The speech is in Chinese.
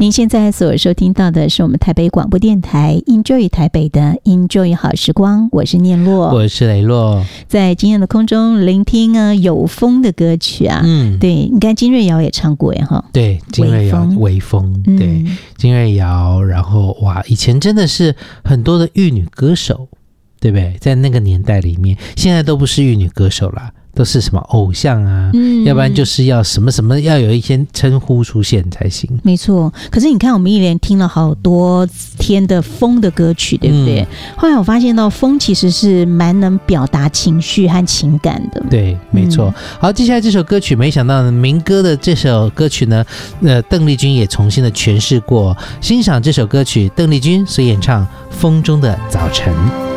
您现在所收听到的是我们台北广播电台 Enjoy 台北的 Enjoy 好时光，我是念洛， 我是雷洛。 在今天的空中聆听有风的歌曲啊，对，你看金瑞瑶也唱过耶哈， 对，金瑞瑶微风，对，金瑞瑶，然后哇，以前真的是很多的玉女歌手，对不对？在那个年代里面，现在都不是玉女歌手啦，都是什么偶像啊，要不然就是要什么什么，要有一些称呼出现才行。 没错，可是你看我们一连听了好多天的风的歌曲，对不对？后来我发现到风其实是蛮能表达情绪和情感的。 对，没错。好，接下来这首歌曲，没想到民歌的这首歌曲呢，邓丽君也重新的诠释过。欣赏这首歌曲，邓丽君所演唱《风中的早晨》。